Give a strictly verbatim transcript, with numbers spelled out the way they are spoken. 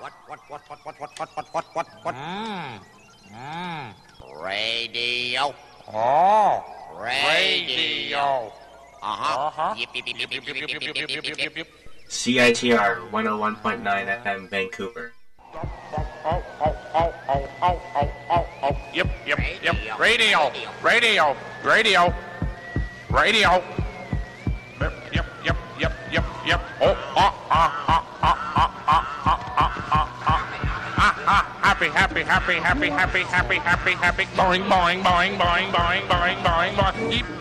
What, what, what, what, what, what, what, what, what, what, what? Mm. Mm. Radio. Oh. Radio. Uh-huh. Uh-huh. Yip, yip, yip, yip, yip, yip, yip, yip, yip, yip, yip, yip, yip. C I T R one oh one point nine F M Vancouver. Yep, yep, yep. Radio. Radio. Radio. Radio. Yep, yep, yep, yep, yep, yep. Oh, ah, ah, ah, ah, ah, ah, ah, ah, ah, ah, ah. Happy, happy, happy, happy, happy, happy, happy, happy. Boing, boing, boing, boing, boing, boing, boing, boing. Yep.